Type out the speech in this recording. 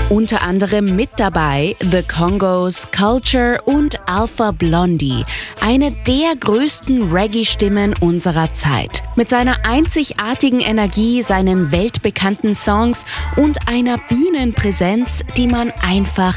Unter anderem mit dabei The Congos, Culture und Alpha Blondy, eine der größten Reggae-Stimmen unserer Zeit. Mit seiner einzigartigen Energie, seinen weltbekannten Songs und einer Bühnenpräsenz, die man einfach